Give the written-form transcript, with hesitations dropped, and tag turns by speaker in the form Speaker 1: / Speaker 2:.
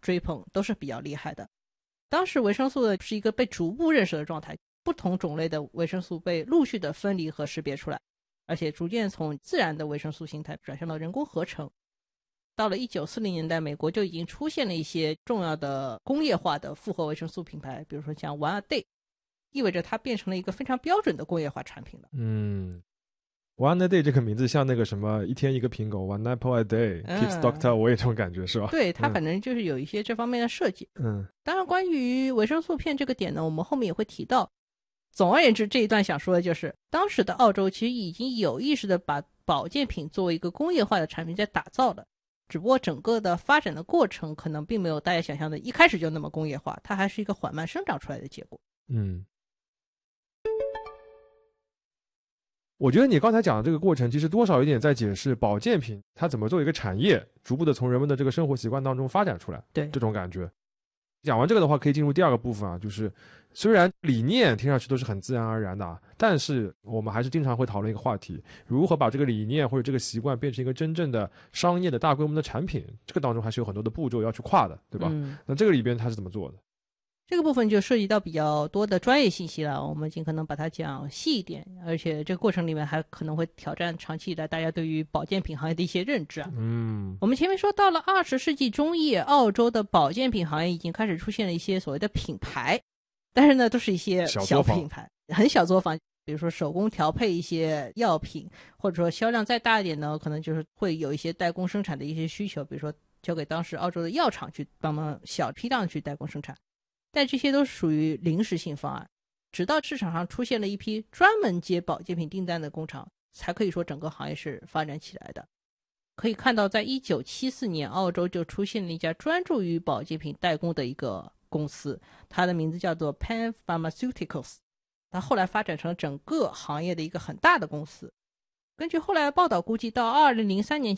Speaker 1: 追捧都是比较厉害的。当时维生素的是一个被逐步认识的状态，不同种类的维生素被陆续的分离和识别出来，而且逐渐从自然的维生素形态转向了人工合成。到了1940年代，美国就已经出现了一些重要的工业化的复合维生素品牌，比如说像 One A Day， 意味着它变成了一个非常标准的工业化产品了。
Speaker 2: One a day 这个名字像那个什么一天一个苹果 One apple a day keeps doctor away 这种感觉是吧？
Speaker 1: 对，它反正就是有一些这方面的设计。当然关于维生素片这个点呢，我们后面也会提到。总而言之，这一段想说的就是当时的澳洲其实已经有意识的把保健品作为一个工业化的产品在打造了，只不过整个的发展的过程可能并没有大家想象的一开始就那么工业化，它还是一个缓慢生长出来的结果。
Speaker 2: 我觉得你刚才讲的这个过程其实多少有点在解释保健品它怎么作为一个产业逐步的从人们的这个生活习惯当中发展出来，
Speaker 1: 对，
Speaker 2: 这种感觉。讲完这个的话可以进入第二个部分啊，就是虽然理念听上去都是很自然而然的啊，但是我们还是经常会讨论一个话题，如何把这个理念或者这个习惯变成一个真正的商业的大规模的产品，这个当中还是有很多的步骤要去跨的，对吧？那这个里边它是怎么做的？
Speaker 1: 这个部分就涉及到比较多的专业信息了，我们尽可能把它讲细一点，而且这个过程里面还可能会挑战长期以来大家对于保健品行业的一些认知啊。我们前面说到了20世纪中叶，澳洲的保健品行业已经开始出现了一些所谓的品牌，但是呢都是一些小品牌，很小作坊，比如说手工调配一些药品，或者说销量再大一点呢，可能就是会有一些代工生产的一些需求，比如说交给当时澳洲的药厂去帮忙小批量去代工生产。但这些都属于临时性方案，直到市场上出现了一批专门接保健品订单的工厂，才可以说整个行业是发展起来的。可以看到在1974年澳洲就出现了一家专注于保健品代工的一个公司，它的名字叫做 Pan Pharmaceuticals， 它后来发展成了整个行业的一个很大的公司。根据后来的报道估计，到2003年